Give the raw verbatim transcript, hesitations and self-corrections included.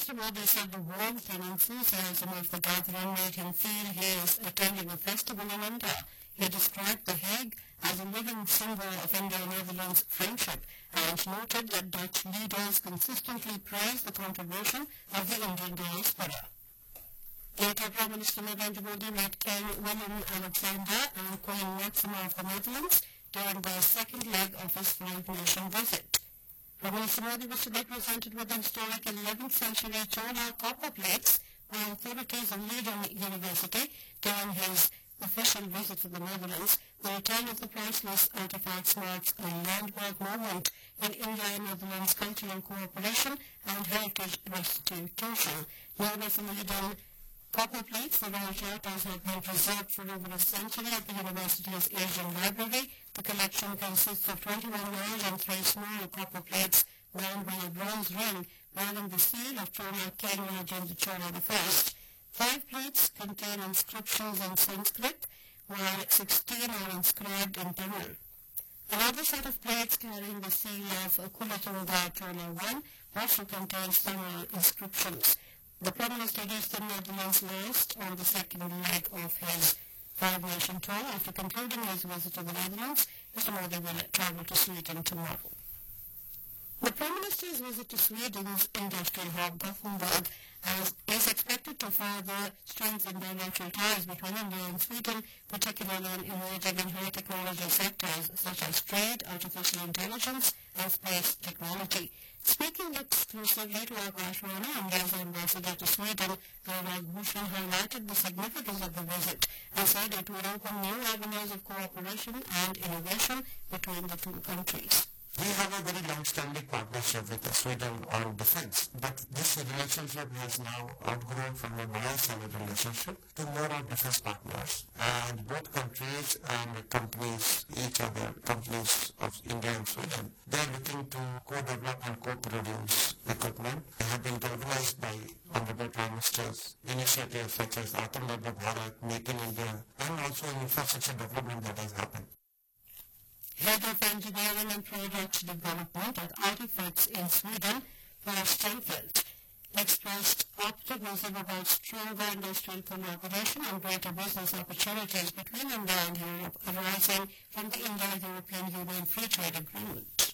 Mister Modi said the warmth and enthusiasm of the gathering made him feel he is attending a festival in India. He described The Hague as a living symbol of India-Netherlands friendship and noted that Dutch leaders consistently praised the contribution of the Indian diaspora. Later, Prime Minister Narendra Modi met King Willem Alexander and Queen Maxima of the Netherlands during the second leg of his five-nation visit. Prime Minister Modi was to be presented with the historic eleventh century Chola copper plates by authorities of Leiden University during his official visit to the Netherlands. The return of the priceless artifacts marks a landmark moment in India-Netherlands cultural cooperation and heritage restitution. Known as the Leiden copper plates, the royal charters have been preserved for over a century at the university's Asian Library. The collection consists of twenty-one large and three small copper plates bound by a bronze ring bearing the seal of Chola King Rajendra Chola the First. Five plates contain inscriptions in Sanskrit, while sixteen are inscribed in Tamil. Another set of plates carrying the seal of Kulatunga Chola the First also contains Tamil inscriptions. The Prime Minister reached the Netherlands last on the second leg of his five-nation tour. After concluding his visit to the Netherlands, Mister Modi will travel to Sweden tomorrow. The Prime Minister's visit to Sweden's industrial hub Gothenburg is expected to further strengthen bilateral ties between India and Sweden, particularly in emerging and high technology sectors such as trade, artificial intelligence, and space technology. Speaking exclusively to Akashvani, India's ambassador to Sweden, Gaurav Bhushan, highlighted the significance of the visit and said it would open new avenues of cooperation and innovation between the two countries. We have a very long-standing partnership with Sweden on defense, but this relationship has now outgrown from a bilateral relationship to more of defense partners. And both countries and companies, each other, companies of India and Sweden, they are looking to co-develop and co-produce equipment. They have been organized by Honorable Prime Minister's initiatives such as Atmanirbhar Bharat, Make in India, and also infrastructure development that has happened. Head of Engineering and Project Development at Artifacts in Sweden, Per Stenfeldt, expressed optimism about stronger industrial collaboration and greater business opportunities between India and Europe arising from the India-European Union Free Trade Agreement.